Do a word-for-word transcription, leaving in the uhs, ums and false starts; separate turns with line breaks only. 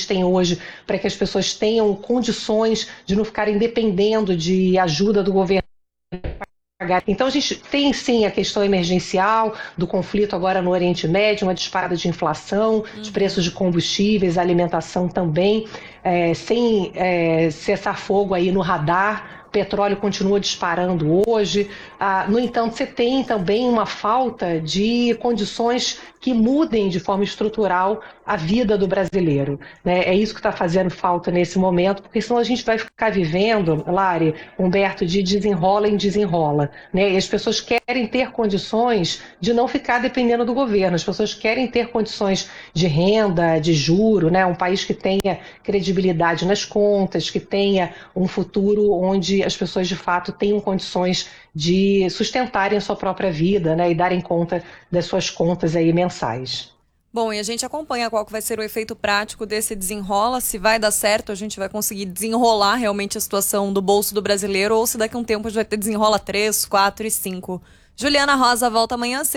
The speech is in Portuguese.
gente tem hoje para que as pessoas tenham condições de não ficarem dependendo de ajuda do governo. Então a gente tem sim a questão emergencial do conflito agora no Oriente Médio, uma disparada de inflação, uhum. de preços de combustíveis, alimentação também, é, sem é, cessar fogo aí no radar. O petróleo continua disparando hoje. Ah, no entanto, você tem também uma falta de condições que mudem de forma estrutural a vida do brasileiro, né? É isso que está fazendo falta nesse momento, porque senão a gente vai ficar vivendo, Lari, Humberto, de desenrola em desenrola, né? E as pessoas querem ter condições de não ficar dependendo do governo, as pessoas querem ter condições de renda, de juro, né? Um país que tenha credibilidade nas contas, que tenha um futuro onde as pessoas de fato tenham condições de sustentarem a sua própria vida, né? E darem conta das suas contas aí mensais.
Bom, e a gente acompanha qual que vai ser o efeito prático desse desenrola, se vai dar certo, a gente vai conseguir desenrolar realmente a situação do bolso do brasileiro, ou se daqui a um tempo a gente vai ter desenrola três, quatro e cinco. Juliana Rosa volta amanhã cedo.